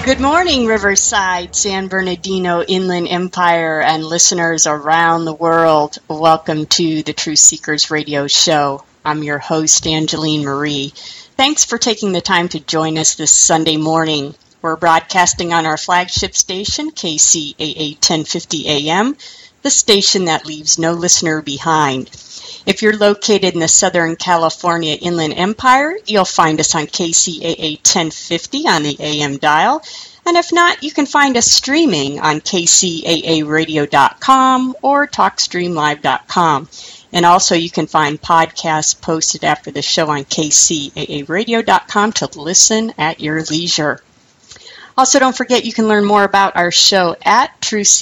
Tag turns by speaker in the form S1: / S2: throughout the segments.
S1: Good morning, Riverside, San Bernardino, Inland Empire, and listeners around the world. Welcome to the Truth Seekers Radio Show. I'm your host, Angeline Marie. Thanks for taking the time to join us this Sunday morning. We're broadcasting on our flagship station, KCAA 1050 AM, the station that leaves no listener behind. If you're located in the Southern California Inland Empire, you'll find us on KCAA 1050 on the AM dial. And if not, you can find us streaming on kcaaradio.com or talkstreamlive.com. And also you can find podcasts posted after the show on kcaaradio.com to listen at your leisure. Also, don't forget you can learn more about our show at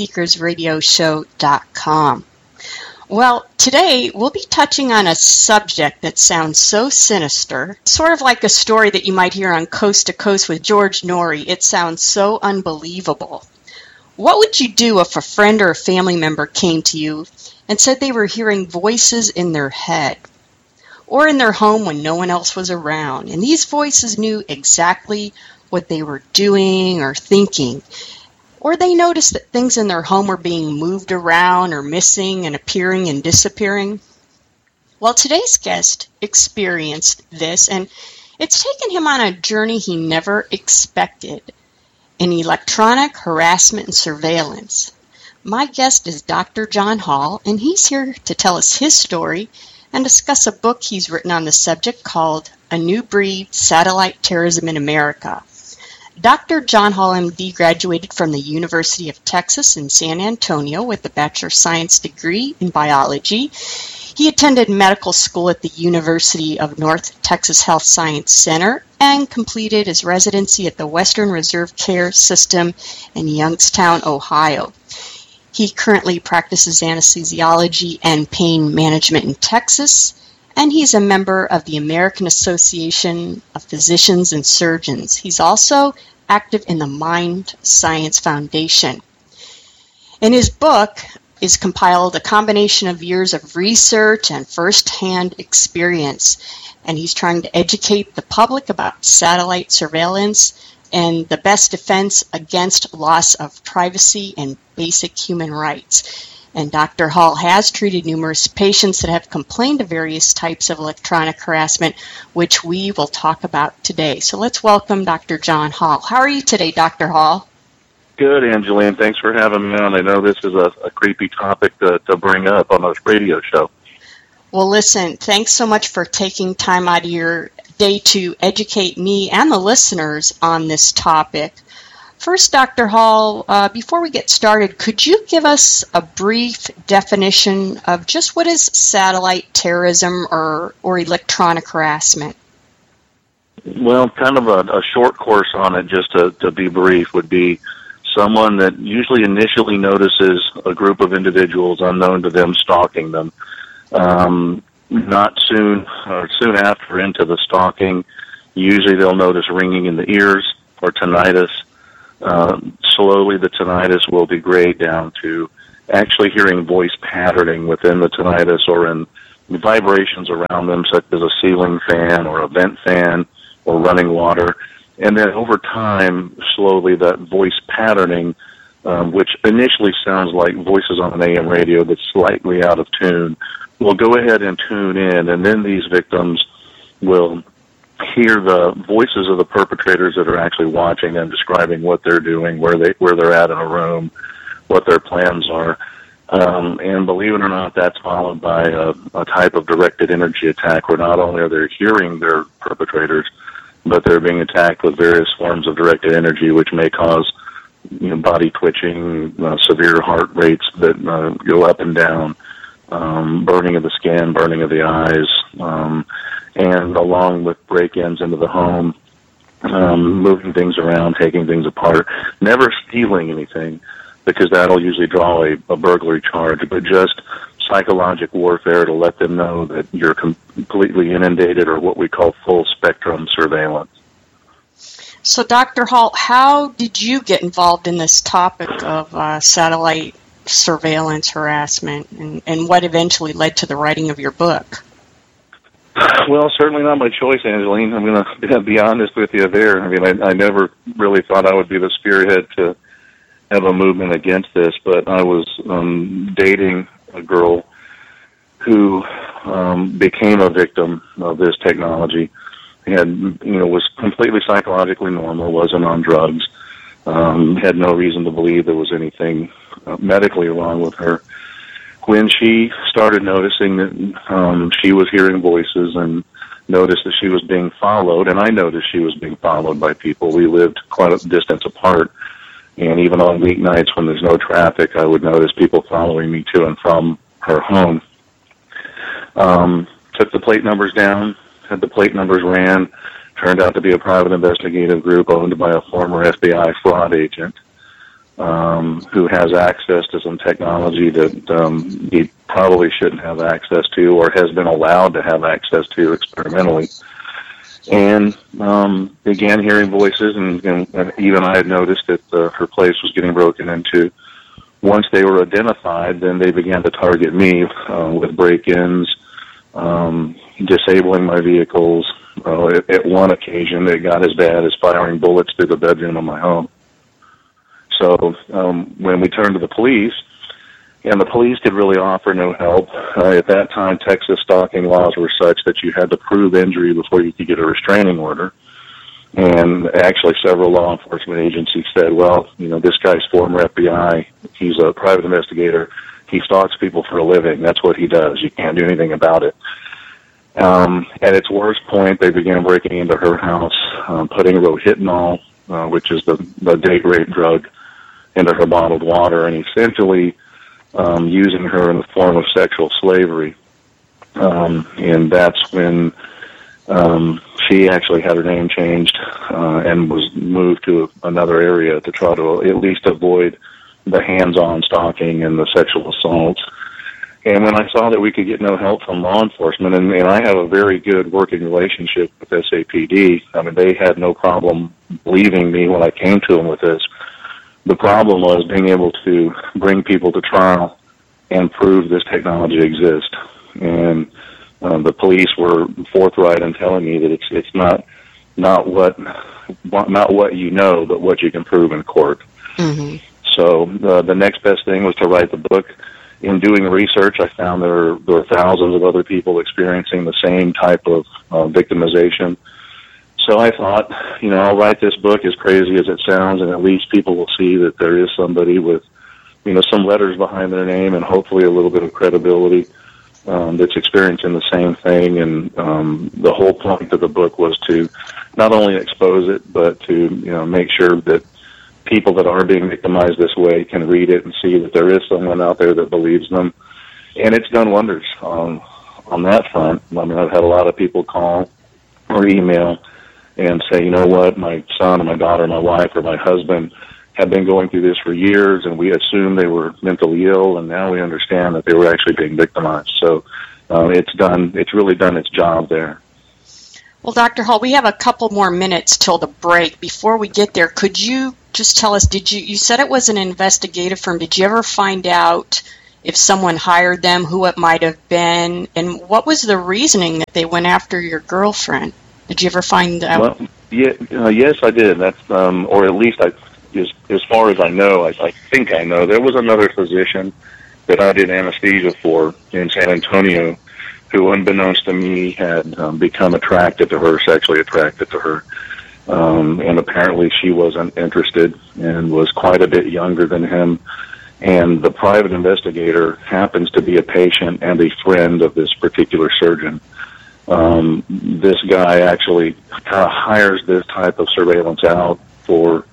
S1: truthseekersradioshow.com. Well, today we'll be touching on a subject that sounds so sinister, sort of like a story that you might hear on Coast to Coast with George Noory. It sounds so unbelievable. What would you do if a friend or a family member came to you and said they were hearing voices in their head or in their home when no one else was around, and these voices knew exactly what they were doing or thinking? Or they noticed that things in their home were being moved around or missing and appearing and disappearing? Well, today's guest experienced this, and it's taken him on a journey he never expected in electronic harassment and surveillance. My guest is Dr. John Hall, and he's here to tell us his story and discuss a book he's written on the subject called A New Breed: Satellite Terrorism in America. Dr. John Hall, M.D., graduated from the University of Texas in San Antonio with a Bachelor of Science degree in biology. He attended medical school at the University of North Texas Health Science Center and completed his residency at the Western Reserve Care System in Youngstown, Ohio. He currently practices anesthesiology and pain management in Texas, and he's a member of the American Association of Physicians and Surgeons. He's also active in the Mind Science Foundation. In his book is compiled a combination of years of research and first-hand experience, and he's trying to educate the public about satellite surveillance and the best defense against loss of privacy and basic human rights. And Dr. Hall has treated numerous patients that have complained of various types of electronic harassment, which we will talk about today. So let's welcome Dr. John Hall. How are you today, Dr. Hall?
S2: Good, Angeline. Thanks for having me on. I know this is a creepy topic to bring up on this radio show.
S1: Well, listen, thanks so much for taking time out of your day to educate me and the listeners on this topic. First, Dr. Hall, before we get started, could you give us a brief definition of just what is satellite terrorism or electronic harassment?
S2: Well, kind of a short course on it, just to be brief, would be someone that usually initially notices a group of individuals unknown to them stalking them. Not soon or soon after into the stalking, usually they'll notice ringing in the ears or tinnitus. Slowly the tinnitus will degrade down to actually hearing voice patterning within the tinnitus or in vibrations around them, such as a ceiling fan or a vent fan or running water. And then over time, slowly that voice patterning, which initially sounds like voices on an AM radio that's slightly out of tune, will go ahead and tune in, and then these victims will hear the voices of the perpetrators that are actually watching and describing what they're doing, where they're at in a room, what their plans are. And believe it or not, that's followed by a type of directed energy attack where not only are they hearing their perpetrators, but they're being attacked with various forms of directed energy, which may cause body twitching, severe heart rates that go up and down, burning of the skin, burning of the eyes, and along with break-ins into the home, moving things around, taking things apart, never stealing anything, because that'll usually draw a burglary charge, but just psychological warfare to let them know that you're completely inundated, or what we call full-spectrum surveillance.
S1: So, Dr. Hall, how did you get involved in this topic of satellite surveillance harassment, and what eventually led to the writing of your book?
S2: Well, certainly not my choice, Angeline. I'm going to be honest with you there. I mean, I never really thought I would be the spearhead to have a movement against this, but I was dating a girl who became a victim of this technology. Was completely psychologically normal, wasn't on drugs, had no reason to believe there was anything medically wrong with her. When she started noticing that she was hearing voices and noticed that she was being followed, and I noticed she was being followed by people. We lived quite a distance apart, and even on weeknights when there's no traffic, I would notice people following me to and from her home. Took the plate numbers down, had the plate numbers ran, turned out to be a private investigative group owned by a former FBI fraud agent who has access to some technology that he probably shouldn't have access to or has been allowed to have access to experimentally. And began hearing voices, and even I had noticed that her place was getting broken into. Once they were identified, then they began to target me with break-ins, disabling my vehicles. At one occasion, it got as bad as firing bullets through the bedroom of my home. So when we turned to the police, and the police could really offer no help. At that time, Texas stalking laws were such that you had to prove injury before you could get a restraining order. And actually several law enforcement agencies said, well, this guy's former FBI. He's a private investigator. He stalks people for a living. That's what he does. You can't do anything about it. At its worst point, they began breaking into her house, putting Rohypnol, which is the date rape drug, into her bottled water, and essentially using her in the form of sexual slavery. And that's when she actually had her name changed and was moved to another area to try to at least avoid the hands-on stalking and the sexual assaults. And when I saw that we could get no help from law enforcement, and I have a very good working relationship with SAPD, I mean, they had no problem believing me when I came to them with this. The problem was being able to bring people to trial and prove this technology exists. And the police were forthright in telling me that it's not what you know, but what you can prove in court. Mm-hmm. So the next best thing was to write the book. In doing research, I found there were thousands of other people experiencing the same type of victimization. So I thought, I'll write this book, as crazy as it sounds, and at least people will see that there is somebody with, some letters behind their name and hopefully a little bit of credibility that's experiencing the same thing. And the whole point of the book was to not only expose it, but to, make sure that people that are being victimized this way can read it and see that there is someone out there that believes them. And it's done wonders on that front. I mean, I've had a lot of people call or email and say, what, my son or my daughter, my wife or my husband have been going through this for years, and we assumed they were mentally ill, and now we understand that they were actually being victimized. So it's really done its job there.
S1: Well, Dr. Hall, we have a couple more minutes till the break. Before we get there, could you just tell us, you said it was an investigative firm. Did you ever find out if someone hired them, who it might have been, and what was the reasoning that they went after your girlfriend? Did you ever find out?
S2: Well, yes, I did. That's, or at least as far as I know, I think I know, there was another physician that I did anesthesia for in San Antonio who, unbeknownst to me, had become attracted to her, sexually attracted to her. And apparently she wasn't interested and was quite a bit younger than him. And the private investigator happens to be a patient and a friend of this particular surgeon. This guy actually kind of hires this type of surveillance out for,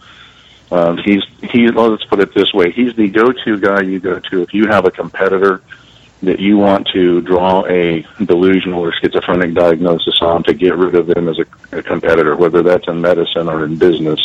S2: let's put it this way, he's the go-to guy you go to if you have a competitor that you want to draw a delusional or schizophrenic diagnosis on to get rid of them as a competitor, whether that's in medicine or in business.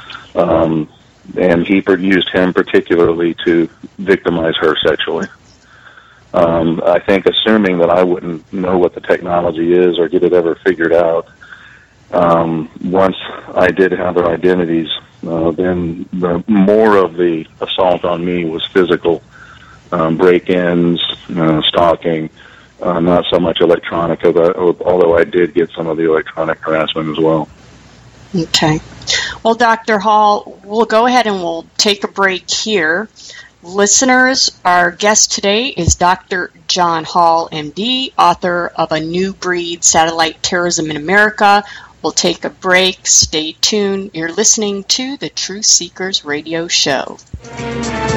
S2: And he used him particularly to victimize her sexually. I think assuming that I wouldn't know what the technology is or get it ever figured out, once I did have their identities, then more of the assault on me was physical, break-ins, stalking, not so much electronic, although I did get some of the electronic harassment as well.
S1: Okay. Well, Dr. Hall, we'll go ahead and we'll take a break here. Listeners, our guest today is Dr. John Hall, MD, author of A New Breed, Satellite Terrorism in America. We'll take a break. Stay tuned. You're listening to the Truth Seekers Radio Show.